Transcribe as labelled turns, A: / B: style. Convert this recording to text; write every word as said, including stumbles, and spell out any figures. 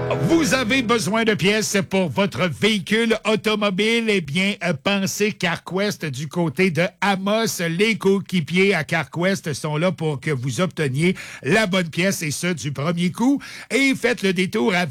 A: Vous avez besoin de pièces pour votre véhicule automobile? Eh bien, euh, pensez CarQuest du côté de Amos. Les coéquipiers à CarQuest sont là pour que vous obteniez la bonne pièce et ce, du premier coup. Et faites le détour à